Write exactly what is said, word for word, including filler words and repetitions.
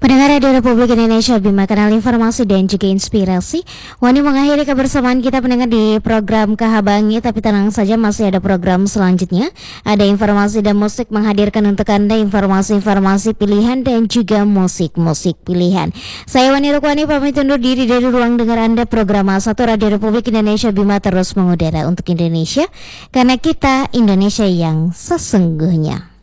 Pendengar Radio Republik Indonesia, Bima Kanal Informasi dan juga Inspirasi. Wani mengakhiri kebersamaan kita pendengar di program Kahabangi, tapi tenang saja masih ada program selanjutnya. Ada informasi dan musik menghadirkan untuk Anda informasi-informasi pilihan dan juga musik-musik pilihan. Saya Wani Rukwani pamit undur diri dari ruang dengar Anda. Program A satu Radio Republik Indonesia Bima terus mengudara untuk Indonesia, karena kita Indonesia yang sesungguhnya.